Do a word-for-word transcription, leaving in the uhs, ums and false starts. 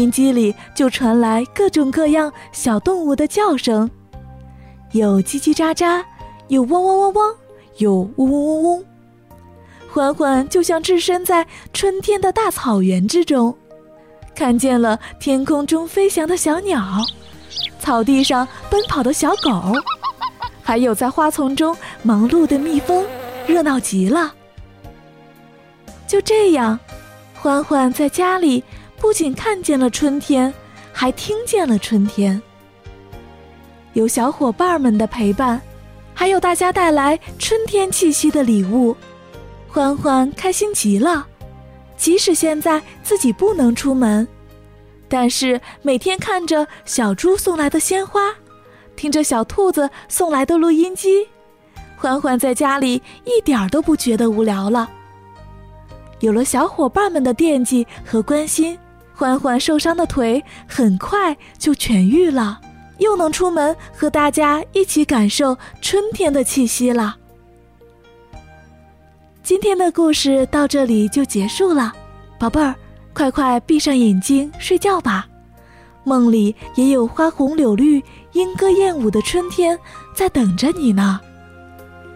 音机里就传来各种各样小动物的叫声，有叽叽喳喳，有汪汪汪汪，有嗡嗡嗡嗡。欢欢就像置身在春天的大草原之中，看见了天空中飞翔的小鸟，草地上奔跑的小狗，还有在花丛中忙碌的蜜蜂，热闹极了。就这样，欢欢在家里不仅看见了春天，还听见了春天。有小伙伴们的陪伴，还有大家带来春天气息的礼物，欢欢开心极了。即使现在自己不能出门，但是每天看着小猪送来的鲜花，听着小兔子送来的录音机，欢欢在家里一点都不觉得无聊了。有了小伙伴们的惦记和关心，欢欢受伤的腿很快就痊愈了，又能出门和大家一起感受春天的气息了。今天的故事到这里就结束了，宝贝儿，快快闭上眼睛睡觉吧。梦里也有花红柳绿、莺歌燕舞的春天在等着你呢。